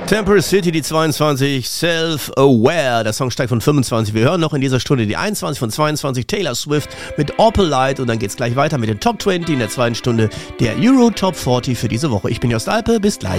Temporary City, die 22, Self-Aware. Der Song steigt von 25. Wir hören noch in dieser Stunde die 21 von 22, Taylor Swift mit Opal Light. Und dann geht's gleich weiter mit den Top 20 in der zweiten Stunde der Euro Top 40 für diese Woche. Ich bin Jost Alpe, bis gleich.